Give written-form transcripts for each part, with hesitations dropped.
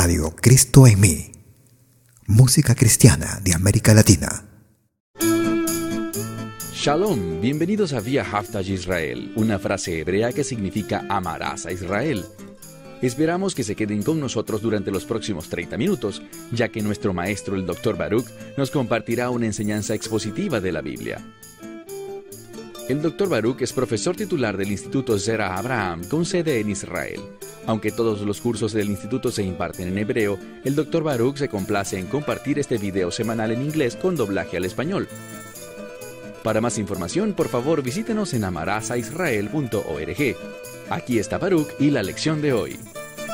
Radio Cristo en mí. Música cristiana de América Latina. Shalom, bienvenidos a Vía Haftaj Israel, una frase hebrea que significa amarás a Israel. Esperamos que se queden con nosotros durante los próximos 30 minutos, ya que nuestro maestro, el Dr. Baruch, nos compartirá una enseñanza expositiva de la Biblia. El Dr. Baruch es profesor titular del Instituto Zera Abraham, con sede en Israel. Aunque todos los cursos del instituto se imparten en hebreo, el Dr. Baruch se complace en compartir este video semanal en inglés con doblaje al español. Para más información, por favor, visítenos en amarasaisrael.org. Aquí está Baruch y la lección de hoy.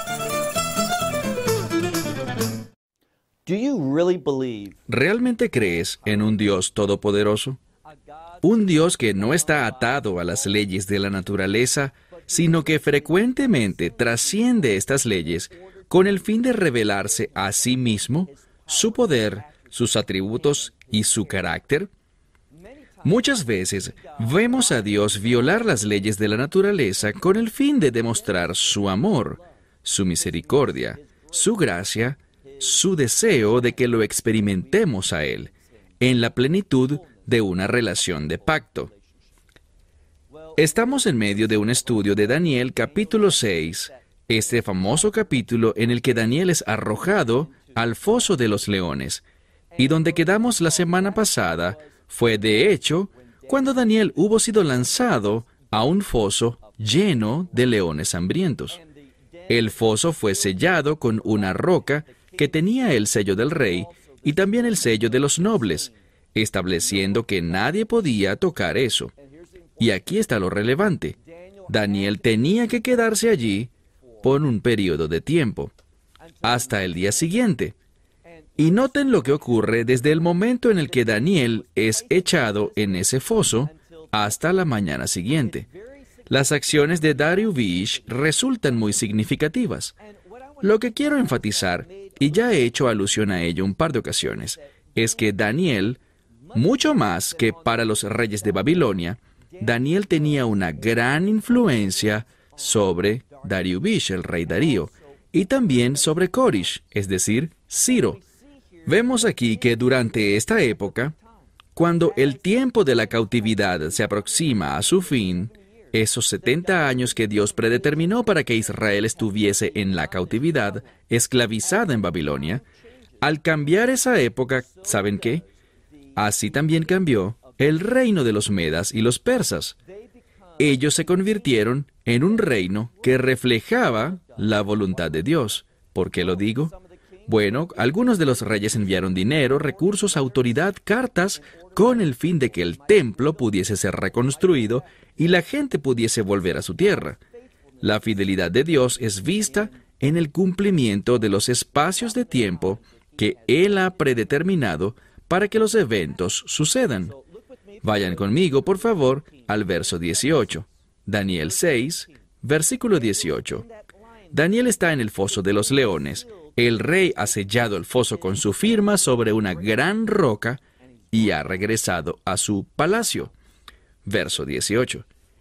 ¿Realmente crees en un Dios todopoderoso? Un Dios que no está atado a las leyes de la naturaleza, sino que frecuentemente trasciende estas leyes con el fin de revelarse a sí mismo, su poder, sus atributos y su carácter. Muchas veces vemos a Dios violar las leyes de la naturaleza con el fin de demostrar su amor, su misericordia, su gracia, su deseo de que lo experimentemos a Él, en la plenitud de una relación de pacto. Estamos en medio de un estudio de Daniel capítulo 6, este famoso capítulo en el que Daniel es arrojado al foso de los leones, y donde quedamos la semana pasada fue, de hecho, cuando Daniel hubo sido lanzado a un foso lleno de leones hambrientos. El foso fue sellado con una roca que tenía el sello del rey y también el sello de los nobles, estableciendo que nadie podía tocar eso. Y aquí está lo relevante. Daniel tenía que quedarse allí por un periodo de tiempo, hasta el día siguiente. Y noten lo que ocurre desde el momento en el que Daniel es echado en ese foso hasta la mañana siguiente. Las acciones de Dariush resultan muy significativas. Lo que quiero enfatizar, y ya he hecho alusión a ello un par de ocasiones, es que Daniel, mucho más que para los reyes de Babilonia, Daniel tenía una gran influencia sobre Dariush, el rey Darío, y también sobre Corish, es decir, Ciro. Vemos aquí que durante esta época, cuando el tiempo de la cautividad se aproxima a su fin, esos 70 años que Dios predeterminó para que Israel estuviese en la cautividad, esclavizada en Babilonia, al cambiar esa época, ¿saben qué? Así también cambió el reino de los medas y los persas. Ellos se convirtieron en un reino que reflejaba la voluntad de Dios. ¿Por qué lo digo? Bueno, algunos de los reyes enviaron dinero, recursos, autoridad, cartas, con el fin de que el templo pudiese ser reconstruido y la gente pudiese volver a su tierra. La fidelidad de Dios es vista en el cumplimiento de los espacios de tiempo que Él ha predeterminado para que los eventos sucedan. Vayan conmigo, por favor, al verso 18. Daniel 6, versículo 18. Daniel está en el foso de los leones. El rey ha sellado el foso con su firma sobre una gran roca y ha regresado a su palacio. Verso 18.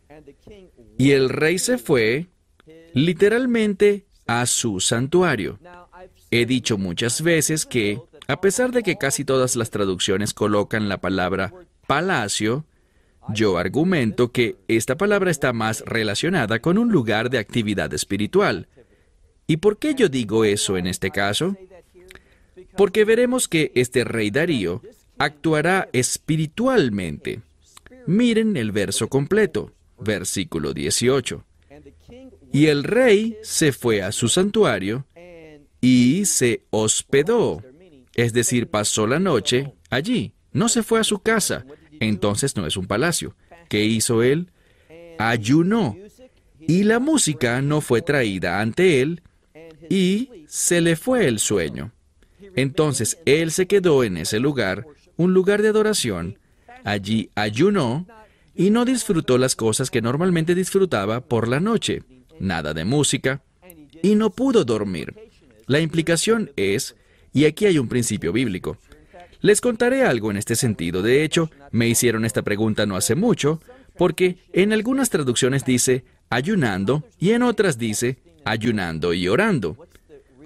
Y el rey se fue, literalmente, a su santuario. He dicho muchas veces que, a pesar de que casi todas las traducciones colocan la palabra palacio, yo argumento que esta palabra está más relacionada con un lugar de actividad espiritual. ¿Y por qué yo digo eso en este caso? Porque veremos que este rey Darío actuará espiritualmente. Miren el verso completo, versículo 18. Y el rey se fue a su santuario y se hospedó, es decir, pasó la noche allí, no se fue a su casa, entonces no es un palacio. ¿Qué hizo él? Ayunó, y la música no fue traída ante él, y se le fue el sueño. Entonces él se quedó en ese lugar, un lugar de adoración. Allí ayunó y no disfrutó las cosas que normalmente disfrutaba por la noche. Nada de música, y no pudo dormir. La implicación es, y aquí hay un principio bíblico. Les contaré algo en este sentido. De hecho, me hicieron esta pregunta no hace mucho, porque en algunas traducciones dice ayunando y en otras dice ayunando y orando.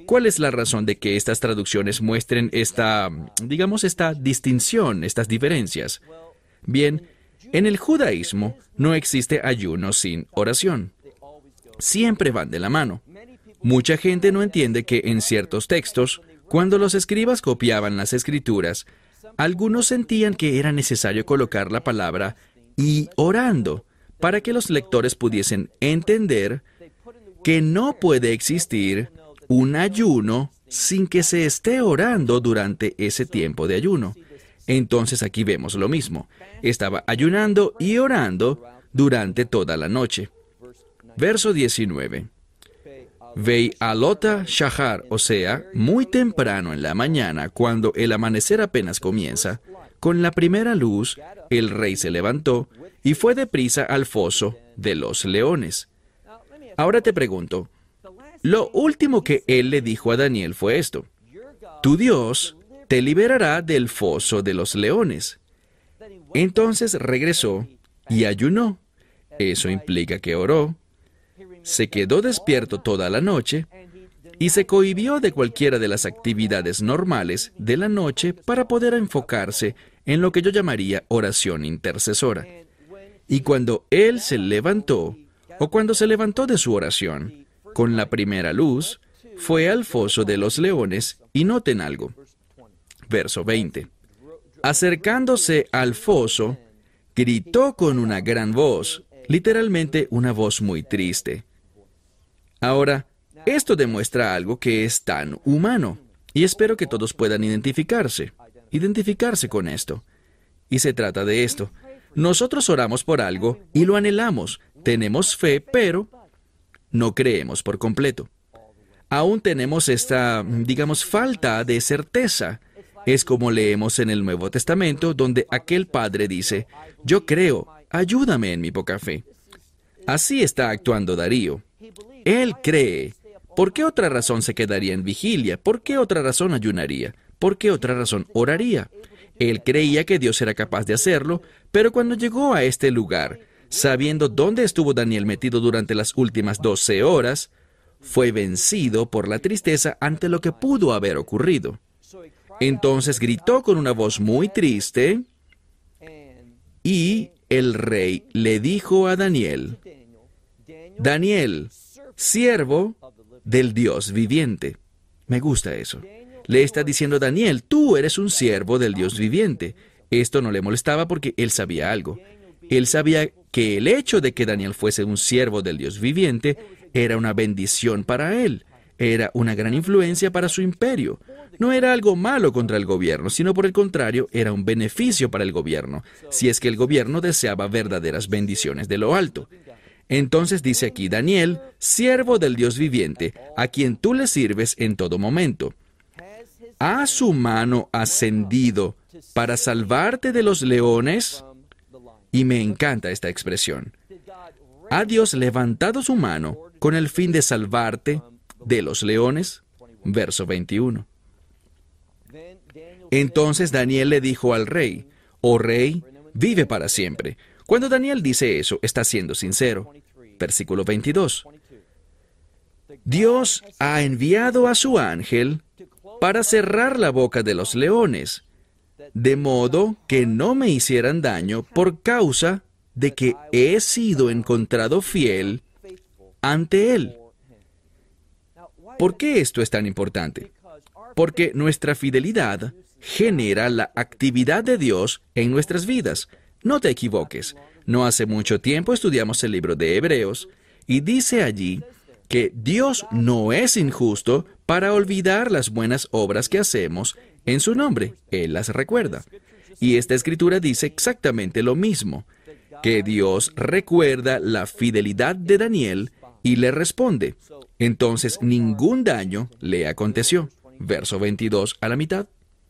¿Cuál es la razón de que estas traducciones muestren esta distinción, estas diferencias? Bien, en el judaísmo no existe ayuno sin oración. Siempre van de la mano. Mucha gente no entiende que en ciertos textos, cuando los escribas copiaban las escrituras, algunos sentían que era necesario colocar la palabra "y orando" para que los lectores pudiesen entender que no puede existir un ayuno sin que se esté orando durante ese tiempo de ayuno. Entonces aquí vemos lo mismo. Estaba ayunando y orando durante toda la noche. Verso 19. Ve'alota shahar, o sea, muy temprano en la mañana, cuando el amanecer apenas comienza, con la primera luz, el rey se levantó y fue deprisa al foso de los leones. Ahora te pregunto, lo último que él le dijo a Daniel fue esto: tu Dios te liberará del foso de los leones. Entonces regresó y ayunó. Eso implica que oró, se quedó despierto toda la noche y se cohibió de cualquiera de las actividades normales de la noche para poder enfocarse en lo que yo llamaría oración intercesora. Y cuando él se levantó, o cuando se levantó de su oración, con la primera luz, fue al foso de los leones, y noten algo. Verso 20. Acercándose al foso, gritó con una gran voz, literalmente una voz muy triste. Ahora, esto demuestra algo que es tan humano, y espero que todos puedan identificarse con esto. Y se trata de esto. Nosotros oramos por algo y lo anhelamos, tenemos fe, pero no creemos por completo. Aún tenemos esta, falta de certeza. Es como leemos en el Nuevo Testamento, donde aquel padre dice: yo creo, ayúdame en mi poca fe. Así está actuando Darío. Él cree. ¿Por qué otra razón se quedaría en vigilia? ¿Por qué otra razón ayunaría? ¿Por qué otra razón oraría? Él creía que Dios era capaz de hacerlo, pero cuando llegó a este lugar, sabiendo dónde estuvo Daniel metido durante las últimas 12 horas, fue vencido por la tristeza ante lo que pudo haber ocurrido. Entonces gritó con una voz muy triste, y el rey le dijo a Daniel: Daniel, siervo del Dios viviente. Me gusta eso. Le está diciendo: Daniel, tú eres un siervo del Dios viviente. Esto no le molestaba porque él sabía algo. Él sabía que el hecho de que Daniel fuese un siervo del Dios viviente era una bendición para él. Era una gran influencia para su imperio. No era algo malo contra el gobierno, sino por el contrario, era un beneficio para el gobierno, si es que el gobierno deseaba verdaderas bendiciones de lo alto. Entonces dice aquí: Daniel, siervo del Dios viviente, a quien tú le sirves en todo momento, ¿ha su mano ascendido para salvarte de los leones? Y me encanta esta expresión. ¿Ha Dios levantado su mano con el fin de salvarte de los leones? Verso 21. Entonces Daniel le dijo al rey: oh rey, vive para siempre. Cuando Daniel dice eso, está siendo sincero. Versículo 22. Dios ha enviado a su ángel para cerrar la boca de los leones, de modo que no me hicieran daño por causa de que he sido encontrado fiel ante él. ¿Por qué esto es tan importante? Porque nuestra fidelidad genera la actividad de Dios en nuestras vidas. No te equivoques. No hace mucho tiempo estudiamos el libro de Hebreos y dice allí que Dios no es injusto para olvidar las buenas obras que hacemos en su nombre. Él las recuerda. Y esta escritura dice exactamente lo mismo, que Dios recuerda la fidelidad de Daniel y le responde. Entonces ningún daño le aconteció. Verso 22 a la mitad.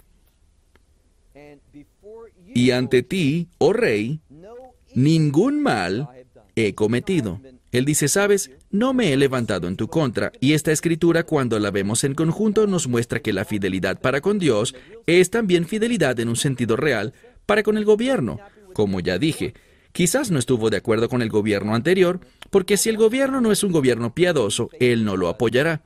Y ante ti, oh rey, ningún mal he cometido. Él dice: sabes, no me he levantado en tu contra. Y esta escritura, cuando la vemos en conjunto, nos muestra que la fidelidad para con Dios es también fidelidad en un sentido real para con el gobierno. Como ya dije, quizás no estuvo de acuerdo con el gobierno anterior, porque si el gobierno no es un gobierno piadoso, él no lo apoyará.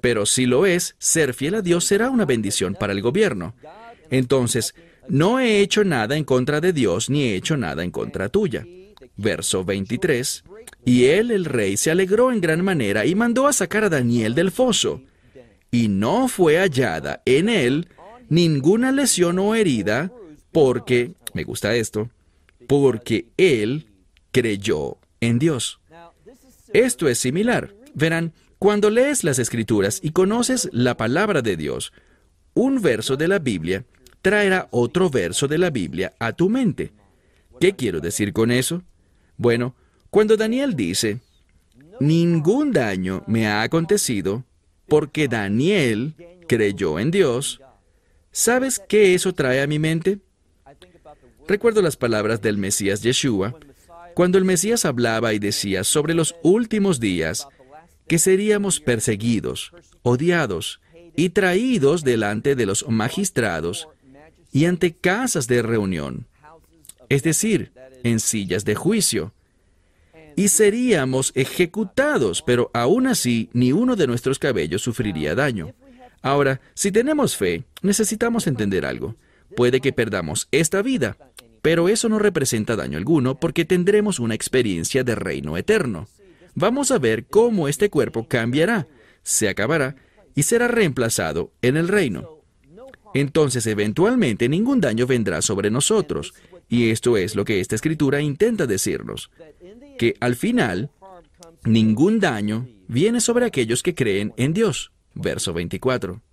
Pero si lo es, ser fiel a Dios será una bendición para el gobierno. Entonces, no he hecho nada en contra de Dios, ni he hecho nada en contra tuya. Verso 23. Y él, el rey, se alegró en gran manera y mandó a sacar a Daniel del foso. Y no fue hallada en él ninguna lesión o herida, porque, me gusta esto, porque él creyó en Dios. Esto es similar. Verán, cuando lees las Escrituras y conoces la palabra de Dios, un verso de la Biblia traerá otro verso de la Biblia a tu mente. ¿Qué quiero decir con eso? Bueno, cuando Daniel dice, ningún daño me ha acontecido porque Daniel creyó en Dios, ¿sabes qué eso trae a mi mente? Recuerdo las palabras del Mesías Yeshua, cuando el Mesías hablaba y decía sobre los últimos días que seríamos perseguidos, odiados y traídos delante de los magistrados y ante casas de reunión, es decir, en sillas de juicio, y seríamos ejecutados, pero aún así ni uno de nuestros cabellos sufriría daño. Ahora, si tenemos fe, necesitamos entender algo. Puede que perdamos esta vida, pero eso no representa daño alguno porque tendremos una experiencia de reino eterno. Vamos a ver cómo este cuerpo cambiará, se acabará y será reemplazado en el reino. Entonces, eventualmente, ningún daño vendrá sobre nosotros. Y esto es lo que esta escritura intenta decirnos, que al final, ningún daño viene sobre aquellos que creen en Dios. Verso 24.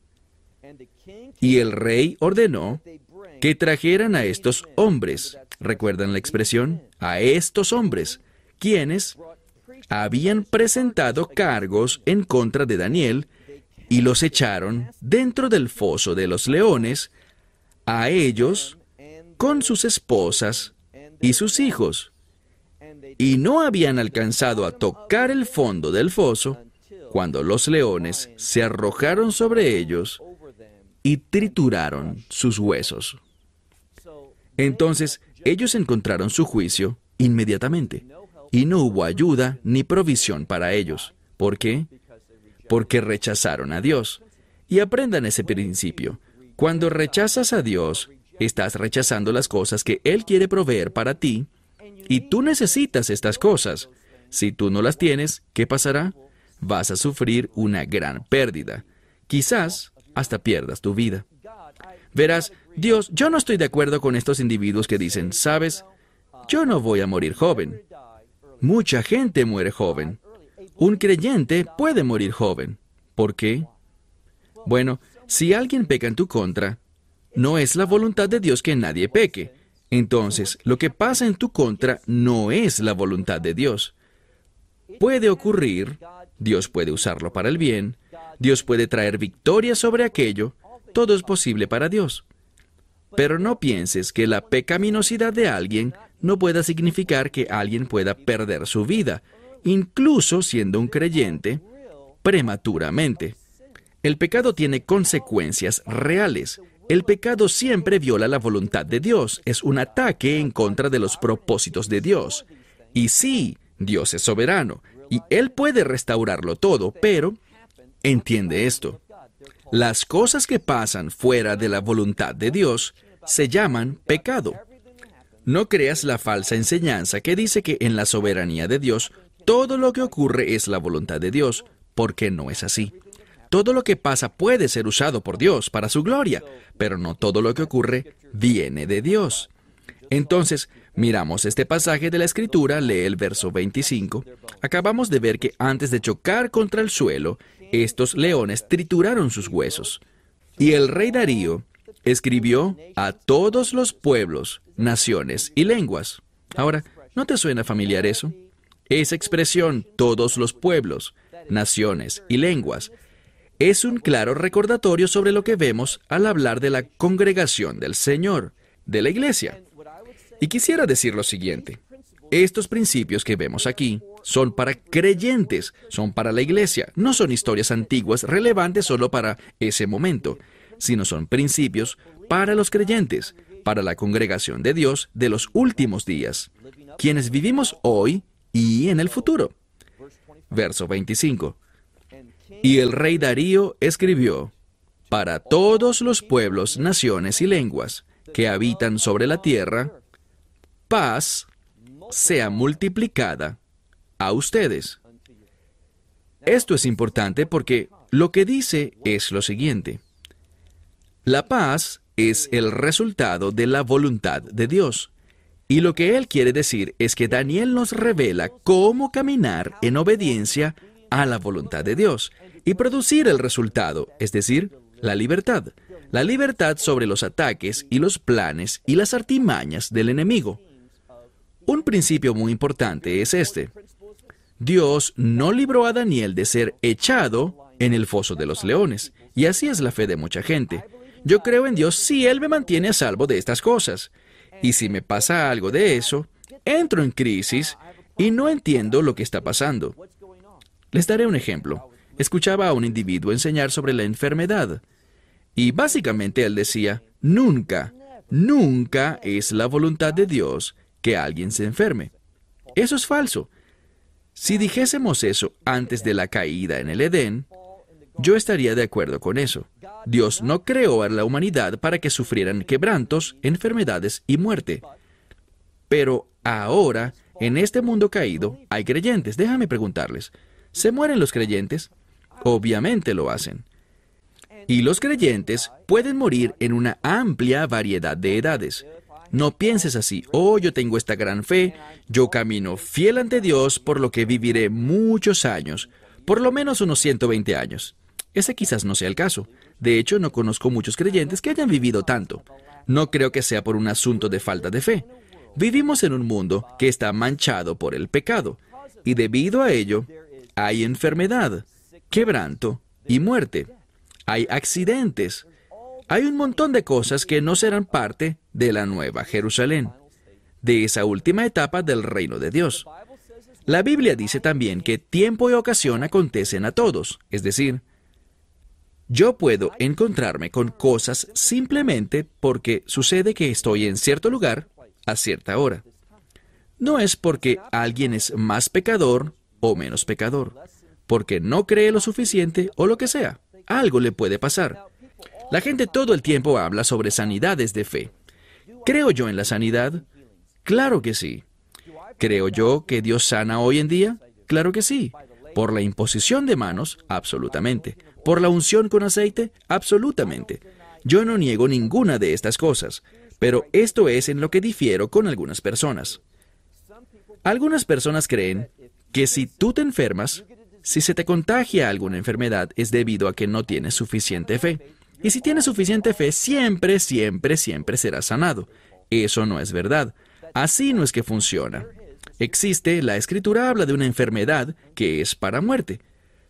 Y el rey ordenó que trajeran a estos hombres, ¿recuerdan la expresión? A estos hombres, quienes habían presentado cargos en contra de Daniel y los echaron dentro del foso de los leones, a ellos, con sus esposas y sus hijos, y no habían alcanzado a tocar el fondo del foso cuando los leones se arrojaron sobre ellos y trituraron sus huesos. Entonces ellos encontraron su juicio inmediatamente, y no hubo ayuda ni provisión para ellos. ¿Por qué? Porque rechazaron a Dios. Y aprendan ese principio. Cuando rechazas a Dios, estás rechazando las cosas que Él quiere proveer para ti, y tú necesitas estas cosas. Si tú no las tienes, ¿qué pasará? Vas a sufrir una gran pérdida. Quizás hasta pierdas tu vida. Verás, Dios, yo no estoy de acuerdo con estos individuos que dicen, ¿sabes? Yo no voy a morir joven. Mucha gente muere joven. Un creyente puede morir joven. ¿Por qué? Bueno, si alguien peca en tu contra, no es la voluntad de Dios que nadie peque. Entonces, lo que pasa en tu contra no es la voluntad de Dios. Puede ocurrir, Dios puede usarlo para el bien, Dios puede traer victoria sobre aquello, todo es posible para Dios. Pero no pienses que la pecaminosidad de alguien no pueda significar que alguien pueda perder su vida, incluso siendo un creyente, prematuramente. El pecado tiene consecuencias reales. El pecado siempre viola la voluntad de Dios, es un ataque en contra de los propósitos de Dios. Y sí, Dios es soberano, y Él puede restaurarlo todo, pero entiende esto. Las cosas que pasan fuera de la voluntad de Dios se llaman pecado. No creas la falsa enseñanza que dice que en la soberanía de Dios todo lo que ocurre es la voluntad de Dios, porque no es así. Todo lo que pasa puede ser usado por Dios para su gloria, pero no todo lo que ocurre viene de Dios. Entonces, miramos este pasaje de la Escritura, lee el verso 25. Acabamos de ver que antes de chocar contra el suelo, estos leones trituraron sus huesos. Y el rey Darío escribió a todos los pueblos, naciones y lenguas. Ahora, ¿no te suena familiar eso? Esa expresión, todos los pueblos, naciones y lenguas, es un claro recordatorio sobre lo que vemos al hablar de la congregación del Señor, de la iglesia. Y quisiera decir lo siguiente. Estos principios que vemos aquí son para creyentes, son para la iglesia. No son historias antiguas relevantes solo para ese momento, sino son principios para los creyentes, para la congregación de Dios de los últimos días, quienes vivimos hoy y en el futuro. Verso 25. Y el rey Darío escribió: para todos los pueblos, naciones y lenguas que habitan sobre la tierra, paz sea multiplicada a ustedes. Esto es importante porque lo que dice es lo siguiente: la paz es el resultado de la voluntad de Dios. Y lo que él quiere decir es que Daniel nos revela cómo caminar en obediencia a la voluntad de Dios y producir el resultado, es decir, la libertad. La libertad sobre los ataques y los planes y las artimañas del enemigo. Un principio muy importante es este: Dios no libró a Daniel de ser echado en el foso de los leones, y así es la fe de mucha gente. Yo creo en Dios si Él me mantiene a salvo de estas cosas. Y si me pasa algo de eso, entro en crisis y no entiendo lo que está pasando. Les daré un ejemplo. Escuchaba a un individuo enseñar sobre la enfermedad. Y básicamente él decía: nunca es la voluntad de Dios que alguien se enferme. Eso es falso. Si dijésemos eso antes de la caída en el Edén, yo estaría de acuerdo con eso. Dios no creó a la humanidad para que sufrieran quebrantos, enfermedades y muerte. Pero ahora, en este mundo caído, hay creyentes. Déjame preguntarles: ¿se mueren los creyentes? Obviamente lo hacen. Y los creyentes pueden morir en una amplia variedad de edades. No pienses así: oh, yo tengo esta gran fe, yo camino fiel ante Dios, por lo que viviré muchos años, por lo menos unos 120 años. Ese quizás no sea el caso. De hecho, no conozco muchos creyentes que hayan vivido tanto. No creo que sea por un asunto de falta de fe. Vivimos en un mundo que está manchado por el pecado, y debido a ello, hay enfermedad, quebranto y muerte. Hay accidentes. Hay un montón de cosas que no serán parte de la Nueva Jerusalén, de esa última etapa del reino de Dios. La Biblia dice también que tiempo y ocasión acontecen a todos, es decir, yo puedo encontrarme con cosas simplemente porque sucede que estoy en cierto lugar a cierta hora. No es porque alguien es más pecador o menos pecador, porque no cree lo suficiente o lo que sea. Algo le puede pasar. La gente todo el tiempo habla sobre sanidades de fe. ¿Creo yo en la sanidad? Claro que sí. ¿Creo yo que Dios sana hoy en día? Claro que sí. ¿Por la imposición de manos? Absolutamente. ¿Por la unción con aceite? Absolutamente. Yo no niego ninguna de estas cosas, pero esto es en lo que difiero con algunas personas. Algunas personas creen que si tú te enfermas, si se te contagia alguna enfermedad, es debido a que no tienes suficiente fe. Y si tienes suficiente fe, siempre serás sanado. Eso no es verdad. Así no es que funciona. La Escritura habla de una enfermedad que es para muerte.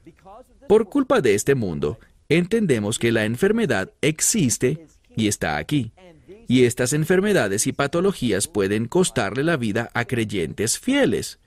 Por culpa de este mundo, entendemos que la enfermedad existe y está aquí. Y estas enfermedades y patologías pueden costarle la vida a creyentes fieles.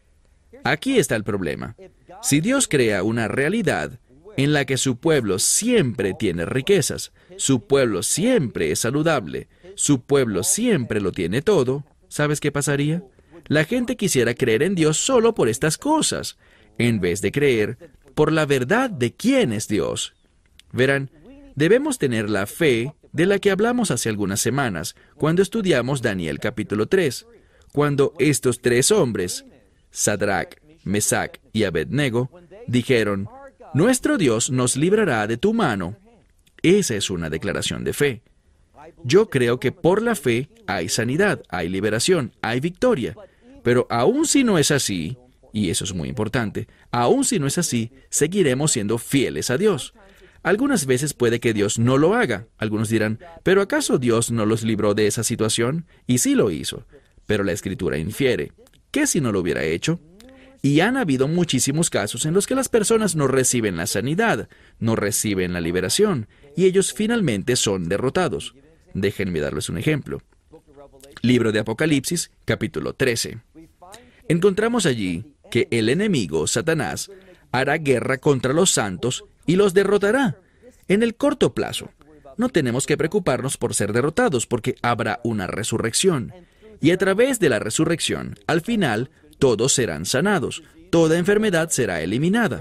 Aquí está el problema. Si Dios crea una realidad en la que su pueblo siempre tiene riquezas, su pueblo siempre es saludable, su pueblo siempre lo tiene todo, ¿sabes qué pasaría? La gente quisiera creer en Dios solo por estas cosas, en vez de creer por la verdad de quién es Dios. Verán, debemos tener la fe de la que hablamos hace algunas semanas, cuando estudiamos Daniel capítulo 3, cuando estos tres hombres, Sadrach, Mesach y Abednego, dijeron: nuestro Dios nos librará de tu mano. Esa es una declaración de fe. Yo creo que por la fe hay sanidad, hay liberación, hay victoria. Pero aun si no es así, y eso es muy importante, aun si no es así, seguiremos siendo fieles a Dios. Algunas veces puede que Dios no lo haga. Algunos dirán: ¿pero acaso Dios no los libró de esa situación? Y sí lo hizo. Pero la Escritura infiere: ¿qué si no lo hubiera hecho? Y han habido muchísimos casos en los que las personas no reciben la sanidad, no reciben la liberación, y ellos finalmente son derrotados. Déjenme darles un ejemplo. Libro de Apocalipsis, capítulo 13. Encontramos allí que el enemigo, Satanás, hará guerra contra los santos y los derrotará en el corto plazo. No tenemos que preocuparnos por ser derrotados, porque habrá una resurrección. Y a través de la resurrección, al final, todos serán sanados. Toda enfermedad será eliminada.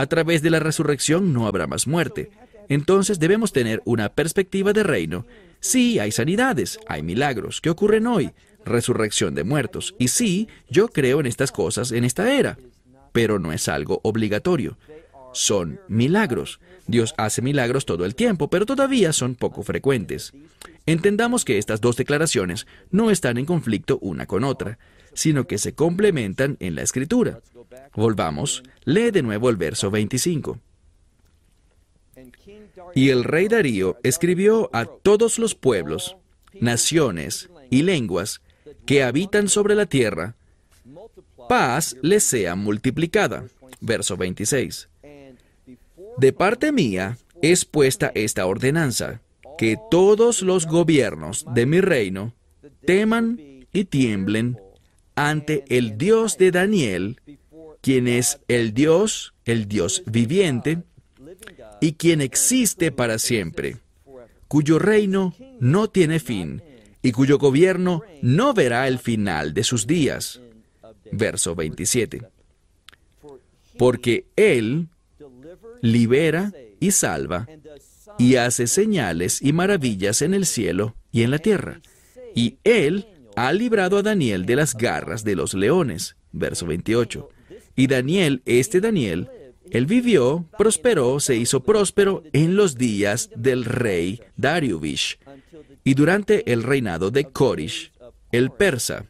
a través de la resurrección no habrá más muerte. Entonces debemos tener una perspectiva de reino. Sí, hay sanidades, hay milagros que ocurren hoy, resurrección de muertos. Y sí, yo creo en estas cosas en esta era, pero no es algo obligatorio. Son milagros. Dios hace milagros todo el tiempo, pero todavía son poco frecuentes. Entendamos que estas dos declaraciones no están en conflicto una con otra, sino que se complementan en la Escritura. Volvamos, lee de nuevo el verso 25. Y el rey Darío escribió a todos los pueblos, naciones y lenguas que habitan sobre la tierra, paz les sea multiplicada. Verso 26. De parte mía es puesta esta ordenanza, que todos los gobiernos de mi reino teman y tiemblen ante el Dios de Daniel, quien es el Dios viviente, y quien existe para siempre, cuyo reino no tiene fin, y cuyo gobierno no verá el final de sus días. Verso 27. Porque Él libera y salva, y hace señales y maravillas en el cielo y en la tierra. Y Él ha librado a Daniel de las garras de los leones. Verso 28. Y Daniel, él vivió, prosperó, se hizo próspero en los días del rey Dariuvish y durante el reinado de Corish, el persa.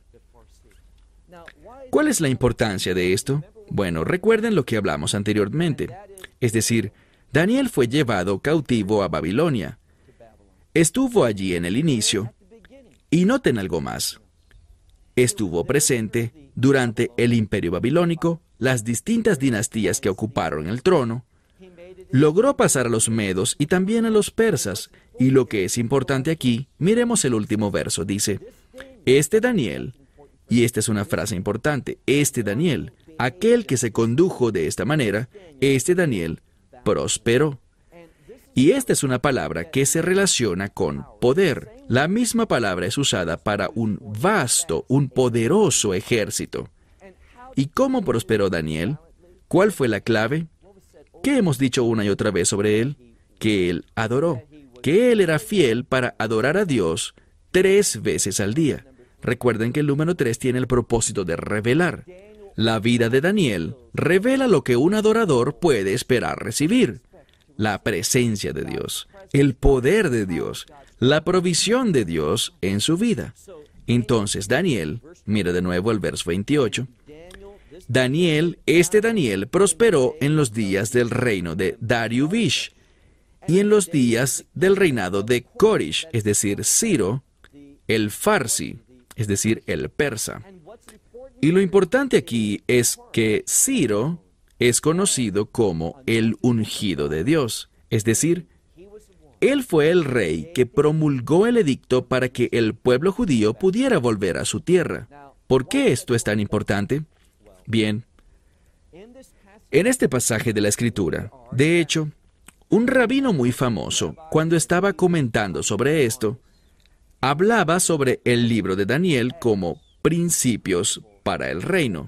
¿Cuál es la importancia de esto? Bueno, recuerden lo que hablamos anteriormente. Es decir, Daniel fue llevado cautivo a Babilonia. Estuvo allí en el inicio, y noten algo más. Estuvo presente durante el imperio babilónico, las distintas dinastías que ocuparon el trono. Logró pasar a los medos y también a los persas. Y lo que es importante aquí, miremos el último verso, dice, este Daniel, y esta es una frase importante, este Daniel, aquel que se condujo de esta manera, este Daniel prosperó. Y esta es una palabra que se relaciona con poder. La misma palabra es usada para un vasto, un poderoso ejército. ¿Y cómo prosperó Daniel? ¿Cuál fue la clave? ¿Qué hemos dicho una y otra vez sobre él? Que él adoró, que él era fiel para adorar a Dios 3 veces al día. Recuerden que el número 3 tiene el propósito de revelar. La vida de Daniel revela lo que un adorador puede esperar recibir. La presencia de Dios, el poder de Dios, la provisión de Dios en su vida. Entonces Daniel, mira de nuevo el verso 28, Daniel, prosperó en los días del reino de Dariuvish y en los días del reinado de Corish, es decir, Ciro, el Farsi, es decir, el persa. Y lo importante aquí es que Ciro es conocido como el ungido de Dios, es decir, él fue el rey que promulgó el edicto para que el pueblo judío pudiera volver a su tierra. ¿Por qué esto es tan importante? Bien, en este pasaje de la Escritura, de hecho, un rabino muy famoso, cuando estaba comentando sobre esto, hablaba sobre el libro de Daniel como principios para el reino.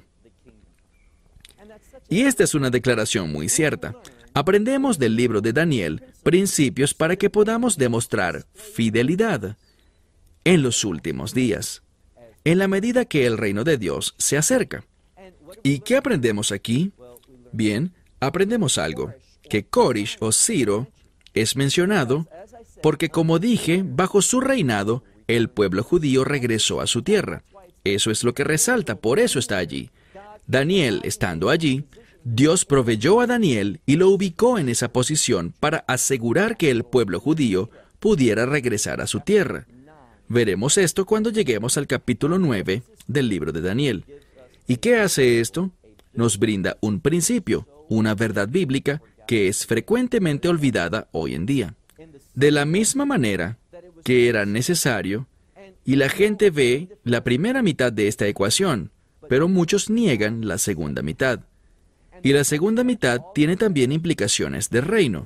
Y esta es una declaración muy cierta. Aprendemos del libro de Daniel principios para que podamos demostrar fidelidad en los últimos días, en la medida que el reino de Dios se acerca. ¿Y qué aprendemos aquí? Bien, aprendemos algo, que Corish o Ciro es mencionado porque, como dije, bajo su reinado, el pueblo judío regresó a su tierra. Eso es lo que resalta, por eso está allí. Daniel, estando allí, Dios proveyó a Daniel y lo ubicó en esa posición para asegurar que el pueblo judío pudiera regresar a su tierra. Veremos esto cuando lleguemos al capítulo 9 del libro de Daniel. ¿Y qué hace esto? Nos brinda un principio, una verdad bíblica que es frecuentemente olvidada hoy en día. De la misma manera que era necesario, y la gente ve la primera mitad de esta ecuación, pero muchos niegan la segunda mitad. Y la segunda mitad tiene también implicaciones de reino.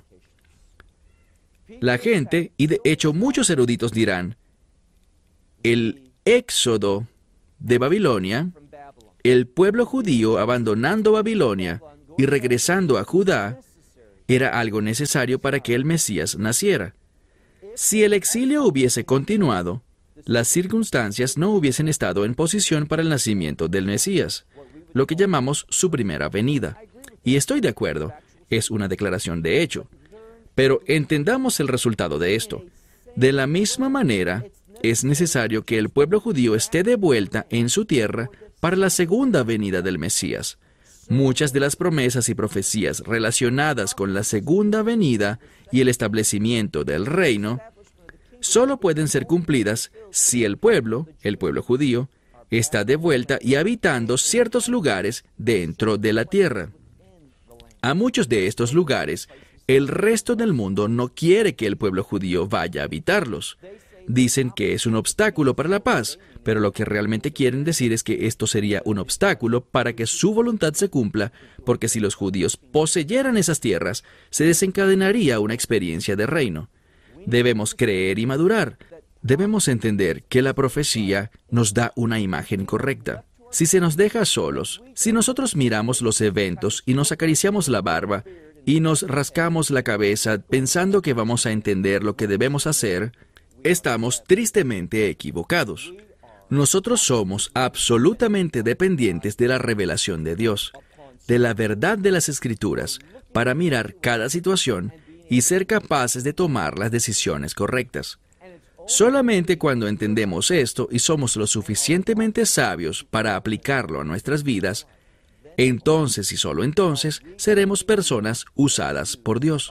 La gente, y de hecho muchos eruditos dirán, el éxodo de Babilonia, el pueblo judío abandonando Babilonia y regresando a Judá, era algo necesario para que el Mesías naciera. Si el exilio hubiese continuado, las circunstancias no hubiesen estado en posición para el nacimiento del Mesías, lo que llamamos su primera venida. Y estoy de acuerdo, es una declaración de hecho. Pero entendamos el resultado de esto. De la misma manera, es necesario que el pueblo judío esté de vuelta en su tierra para la segunda venida del Mesías. Muchas de las promesas y profecías relacionadas con la segunda venida y el establecimiento del reino solo pueden ser cumplidas si el pueblo judío, está de vuelta y habitando ciertos lugares dentro de la tierra. A muchos de estos lugares, el resto del mundo no quiere que el pueblo judío vaya a habitarlos. Dicen que es un obstáculo para la paz, pero lo que realmente quieren decir es que esto sería un obstáculo para que su voluntad se cumpla, porque si los judíos poseyeran esas tierras, se desencadenaría una experiencia de reino. Debemos creer y madurar. Debemos entender que la profecía nos da una imagen correcta. Si se nos deja solos, si nosotros miramos los eventos y nos acariciamos la barba y nos rascamos la cabeza pensando que vamos a entender lo que debemos hacer, estamos tristemente equivocados. Nosotros somos absolutamente dependientes de la revelación de Dios, de la verdad de las Escrituras, para mirar cada situación y ser capaces de tomar las decisiones correctas. Solamente cuando entendemos esto y somos lo suficientemente sabios para aplicarlo a nuestras vidas, entonces y solo entonces seremos personas usadas por Dios.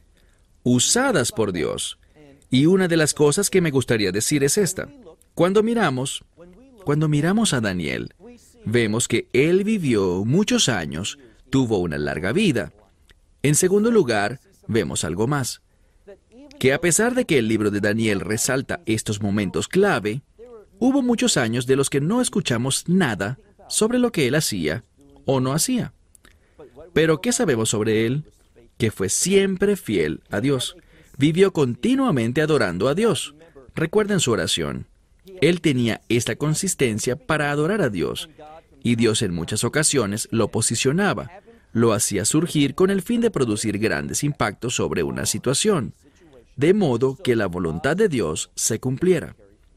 Usadas por Dios. Y una de las cosas que me gustaría decir es esta. Cuando miramos a Daniel, vemos que él vivió muchos años, tuvo una larga vida. En segundo lugar, vemos algo más. Que a pesar de que el libro de Daniel resalta estos momentos clave, hubo muchos años de los que no escuchamos nada sobre lo que él hacía o no hacía. Pero ¿qué sabemos sobre él? Que fue siempre fiel a Dios. Vivió continuamente adorando a Dios. Recuerden su oración. Él tenía esta consistencia para adorar a Dios, y Dios en muchas ocasiones lo posicionaba, lo hacía surgir con el fin de producir grandes impactos sobre una situación, de modo que la voluntad de Dios se cumpliera.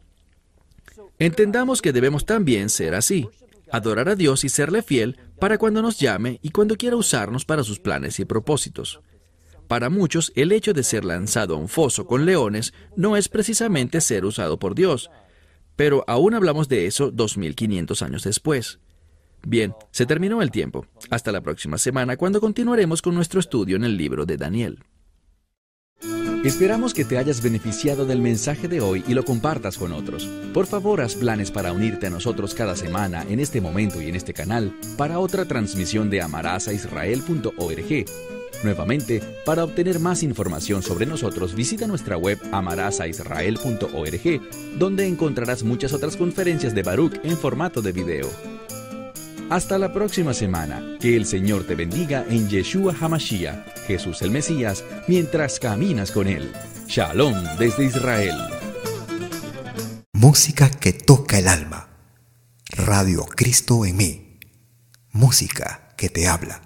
Entendamos que debemos también ser así, adorar a Dios y serle fiel para cuando nos llame y cuando quiera usarnos para sus planes y propósitos. Para muchos, el hecho de ser lanzado a un foso con leones no es precisamente ser usado por Dios, pero aún hablamos de eso 2500 años después. Bien, se terminó el tiempo. Hasta la próxima semana, cuando continuaremos con nuestro estudio en el libro de Daniel. Esperamos que te hayas beneficiado del mensaje de hoy y lo compartas con otros. Por favor, haz planes para unirte a nosotros cada semana en este momento y en este canal para otra transmisión de amarasaisrael.org. Nuevamente, para obtener más información sobre nosotros, visita nuestra web amarasaisrael.org, donde encontrarás muchas otras conferencias de Baruch en formato de video. Hasta la próxima semana. Que el Señor te bendiga en Yeshua HaMashiach, Jesús el Mesías, mientras caminas con Él. Shalom desde Israel. Música que toca el alma. Radio Cristo en mí. Música que te habla.